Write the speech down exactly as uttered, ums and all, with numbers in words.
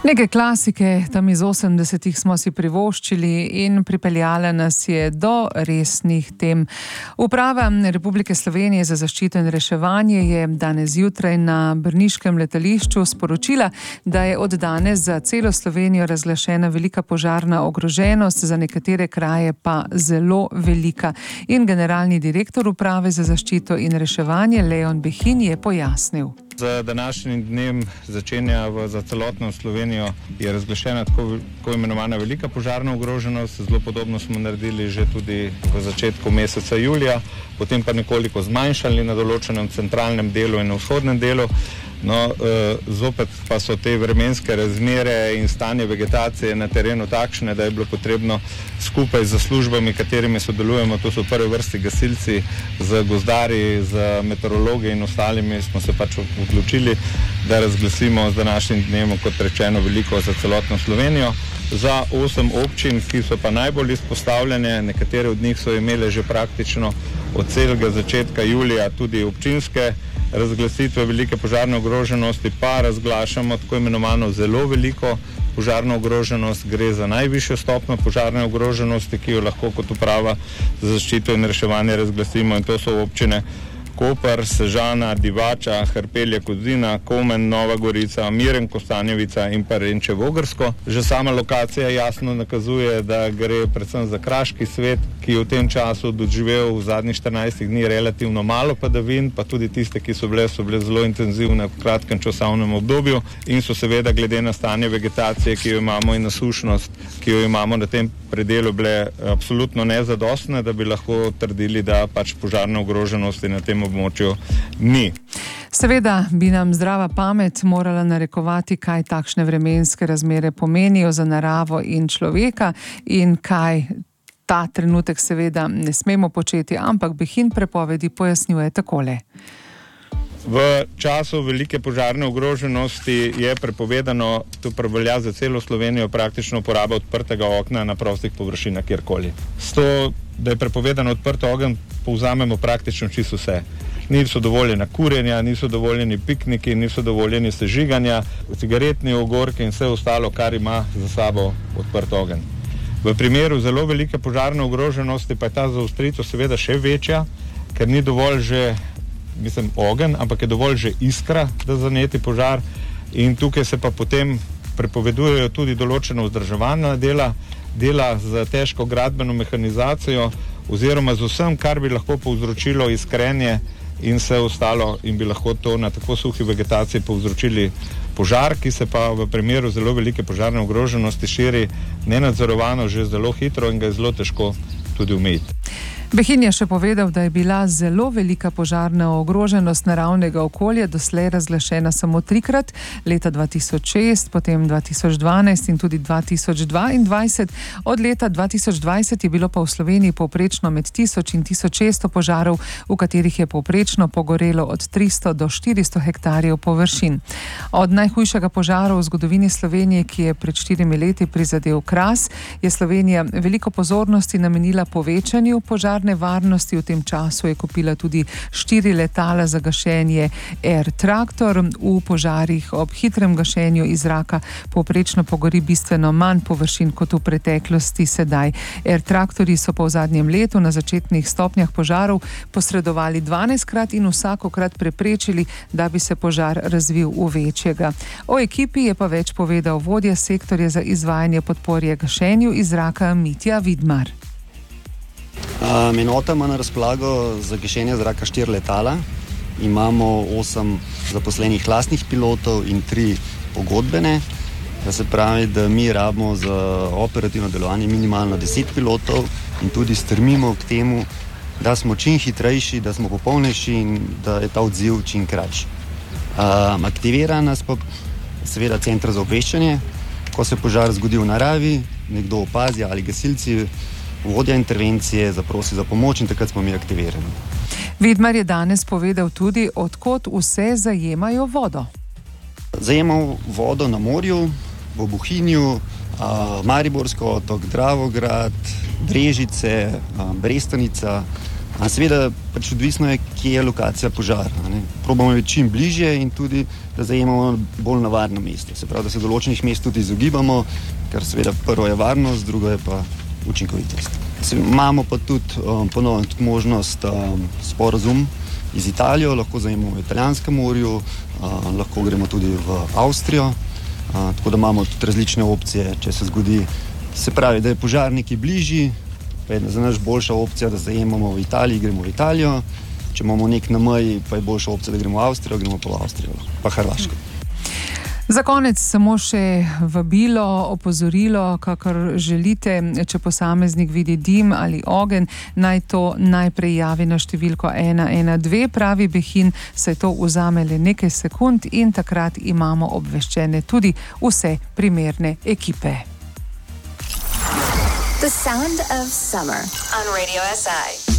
Nekaj klasike tam iz osemdesetih smo si privoščili in pripeljala nas je do resnih tem. Uprava Republike Slovenije za zaščito in reševanje je danes zjutraj na brniškem letališču sporočila, da je od danes za celo Slovenijo razglašena velika požarna ogroženost, za nekatere kraje pa zelo velika. In generalni direktor Uprave za zaščito in reševanje Leon Behin je pojasnil. Z današnjim dnem začenja v, za celotno Slovenijo je razglašena tako, tako imenovana velika požarna ogroženost. Zelo podobno smo naredili že tudi v začetku meseca julija, potem pa nekoliko zmanjšali na določenem centralnem delu in na vzhodnem delu. No, e, zopet pa so te vremenske razmere in stanje vegetacije na terenu takšne, da je bilo potrebno skupaj z službami, katerimi sodelujemo, to so v prvi vrsti gasilci, z gozdarji, z meteorologi in ostalimi, smo se pač odločili, da razglasimo z današnjim dnem, kot rečeno, veliko za celotno Slovenijo. Za osem občin, ki so pa najbolj izpostavljene, nekatere od njih so imele že praktično od celega začetka julija tudi občinske razglasitve velike požarne ogroženosti, pa razglašamo tako imenovano zelo veliko požarno ogroženost. Gre za najvišjo stopnjo požarne ogroženosti, ki jo lahko kot uprava za zaščito in reševanje razglasimo, in to so občine Koper, Sežana, Divača, Hrpelje, Kozina, Komen, Nova Gorica, Miren, Kostanjevica in pa Renče Vogrsko. Že sama lokacija jasno nakazuje, da gre predvsem za kraški svet, ki je v tem času doživel v zadnjih štirinajstih dni relativno malo padavin, pa tudi tiste, ki so bile, so bile zelo intenzivne v kratkem časovnem obdobju in so seveda glede na stanje vegetacije, ki jo imamo, in na sušnost, ki jo imamo na tem predelu, bile absolutno nezadostne, da bi lahko trdili, da pač požarne ogroženosti na tem območju ni. Seveda bi nam zdrava pamet morala narekovati, kaj takšne vremenske razmere pomenijo za naravo in človeka in kaj ta trenutek seveda ne smemo početi, ampak Behin prepovedi pojasnjuje takole. V času velike požarne ogroženosti je prepovedano, to prevelja za celo Slovenijo, praktično uporaba odprtega okna na prostih površinah kjerkoli. S to, da je prepovedano odprt ogenj, povzamemo praktično čisto vse. Niso dovoljena kurjenja, niso dovoljeni pikniki, niso dovoljeni sežiganja, cigaretni ogorki in vse ostalo, kar ima za sabo odprt ogenj. V primeru zelo velike požarne ogroženosti pa je ta zaostritev seveda še večja, ker ni dovolj že mislim, ogenj, ampak je dovolj že iskra, da zaneti požar, in tukaj se pa potem prepovedujejo tudi določena vzdrževalna dela, dela z težko gradbeno mehanizacijo oziroma z vsem, kar bi lahko povzročilo iskrenje in vse ostalo, in bi lahko to na tako suhi vegetaciji povzročili požar, ki se pa v primeru zelo velike požarne ogroženosti širi nenadzorovano že zelo hitro in ga je zelo težko tudi omejiti. Behin je še povedal, da je bila zelo velika požarna ogroženost naravnega okolja doslej razglašena samo trikrat, leta dva tisoč šest, potem dva tisoč dvanajst in tudi dva tisoč dvaindvajset. Od leta dva tisoč dvajset je bilo pa v Sloveniji povprečno med tisoč in tisoč šeststo požarov, v katerih je povprečno pogorelo od tristo do štiristo hektarjev površin. Od najhujšega požara v zgodovini Slovenije, ki je pred štirimi leti prizadel Kras, je Slovenija veliko pozornosti namenila povečanju požarne varnosti. V tem času je kupila tudi štiri letala za gašenje Air Traktor. V požarih ob hitrem gašenju iz zraka povprečno pogori bistveno manj površin kot v preteklosti sedaj. Air Traktorji so pa v zadnjem letu na začetnih stopnjah požarov posredovali dvanajstkrat in vsakokrat preprečili, da bi se požar razvil v večjega. O ekipi je pa več povedal vodja sektorja za izvajanje podporje gašenju iz zraka Mitja Vidmar. Um, enota ima na razpolago za gašenje zraka štiri letala, imamo osem zaposlenih lastnih pilotov in tri pogodbene. To se pravi, da mi rabimo za operativno delovanje minimalno deset pilotov in tudi strmimo k temu, da smo čim hitrejši, da smo popolnejši in da je ta odziv čim krajši. Um, aktivira nas pa seveda center za obveščanje, ko se požar zgodi v naravi, nekdo opazi ali gasilci, vodja intervencije zaprosi za pomoč in takrat smo mi aktivirani. Vidmar je danes povedal tudi, odkot vse zajemajo vodo. Zajemamo vodo na morju, v Bohinju, Mariborsko otok, Dravograd, Brežice, Brestanica, A seveda pač odvisno je, kje je lokacija požara. Probamo biti čim bližje in tudi, da zajemamo bolj na varno mesto. Se pravi, da se določenih mest tudi izogibamo, ker seveda prvo je varnost, drugo je pa učinkovitost. Se, imamo pa tudi um, ponovno tudi možnost um, sporazum iz Italijo, lahko zajemamo v Italijanskem morju, uh, lahko gremo tudi v Avstrijo, uh, tako da imamo tudi različne opcije, če se zgodi. Se pravi, da je požar neki bližji, pa je za nas boljša opcija, da zajemamo v Italiji, gremo v Italijo. Če imamo nek na meji, pa je boljša opcija, da gremo v Avstrijo, gremo pa v Avstrijo, pa Hrvaško. Za konec samo še vabilo, opozorilo, kakor želite, če posameznik vidi dim ali ogenj, naj to najprej javi na številko ena ena dve, pravi Behin, saj to vzame le nekaj sekund in takrat imamo obveščene tudi vse primerne ekipe. The sound of summer on Radio S I.